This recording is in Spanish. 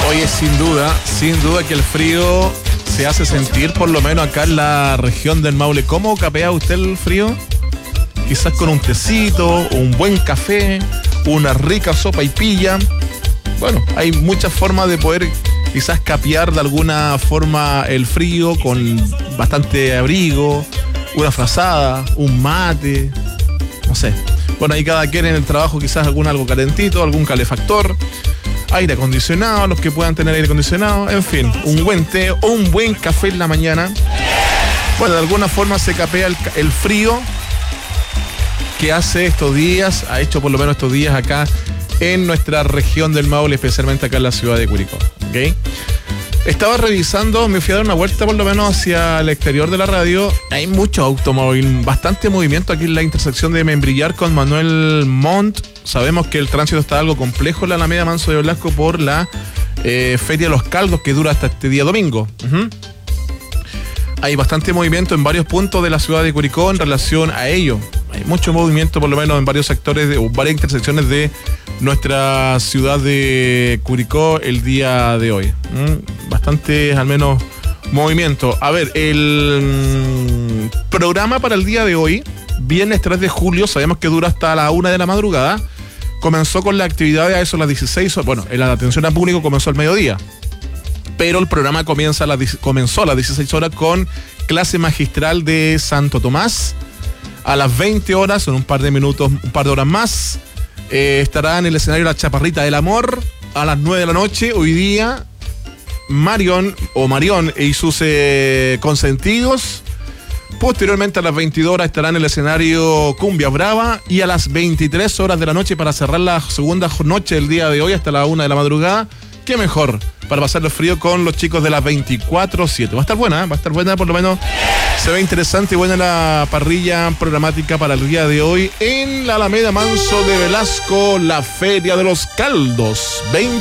Oye, sin duda que el frío se hace sentir, por lo menos acá en la región del Maule. ¿Cómo capea usted el frío? Quizás con un tecito, un buen café, una rica sopa y pilla. Bueno, hay muchas formas de poder quizás capear de alguna forma el frío, con bastante abrigo, una frazada, un mate, no sé. Bueno, ahí cada quien en el trabajo quizás algo calentito, algún calefactor, aire acondicionado, los que puedan tener aire acondicionado, en fin, un buen té o un buen café en la mañana. Bueno, de alguna forma se capea el frío que hace estos días, ha hecho por lo menos estos días acá en nuestra región del Maule, especialmente acá en la ciudad de Curicó. ¿Okay? Estaba revisando, me fui a dar una vuelta por lo menos hacia el exterior de la radio. Hay mucho automóvil, bastante movimiento aquí en la intersección de Membrillar con Manuel Montt. Sabemos que el tránsito está algo complejo en la Alameda Manso de Velasco por la Feria de los Caldos que dura hasta este día domingo. Hay bastante movimiento en varios puntos de la ciudad de Curicó en relación a ello. Hay mucho movimiento, por lo menos en varios sectores o varias intersecciones de nuestra ciudad de Curicó el día de hoy. Bastante, al menos, movimiento. A ver, el programa para el día de hoy, viernes 3 de julio, sabemos que dura hasta la 1 de la madrugada. Comenzó con la actividad a eso a las 16 horas. Bueno, la atención al público comenzó al mediodía. Pero el programa comenzó a las 16 horas con clase magistral de Santo Tomás. A las 20 horas, en un par de horas más, estará en el escenario La Chaparrita del Amor. A las 9 de la noche, hoy día, Marión y sus consentidos. Posteriormente, a las 22 horas, estará en el escenario Cumbia Brava. Y a las 23 horas de la noche, para cerrar la segunda noche del día de hoy, hasta la 1 de la madrugada, qué mejor para pasar el frío con los chicos de las 24/7. Va a estar buena, por lo menos se ve interesante y buena la parrilla programática para el día de hoy en la Alameda Manso de Velasco, la Feria de los Caldos.